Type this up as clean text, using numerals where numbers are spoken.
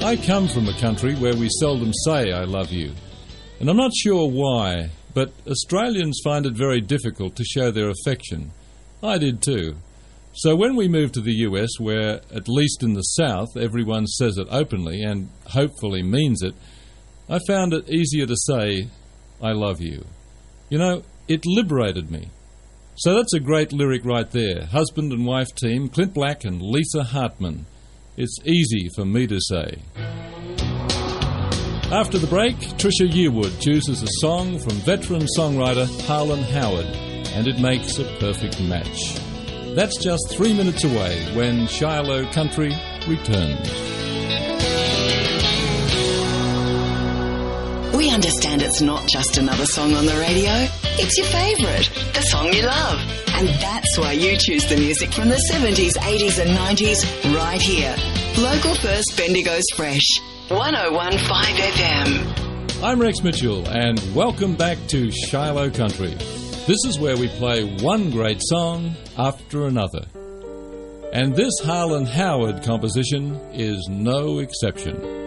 I come from a country where we seldom say I love you. And I'm not sure why, but Australians find it very difficult to show their affection. I did too. So when we moved to the US, where, at least in the South, everyone says it openly and hopefully means it, I found it easier to say, I love you. You know, it liberated me. So that's a great lyric right there. Husband and wife team, Clint Black and Lisa Hartman. It's easy for me to say. After the break, Trisha Yearwood chooses a song from veteran songwriter Harlan Howard, and it makes a perfect match. That's just 3 minutes away when Shiloh Country returns. We understand it's not just another song on the radio. It's your favourite, the song you love. And that's why you choose the music from the 70s, 80s and 90s right here. Local First Bendigo's Fresh, 101.5 FM. I'm Rex Mitchell, and welcome back to Shiloh Country. This is where we play one great song after another. And this Harlan Howard composition is no exception.